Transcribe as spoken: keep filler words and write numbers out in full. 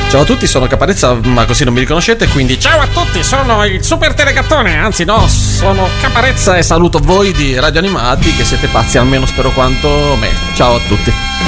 Ciao a tutti, sono Caparezza, ma così non mi riconoscete, quindi ciao a tutti, sono il Super Telegattone, anzi no, sono Caparezza e saluto voi di Radio Animati che siete pazzi almeno spero quanto me. Ciao a tutti.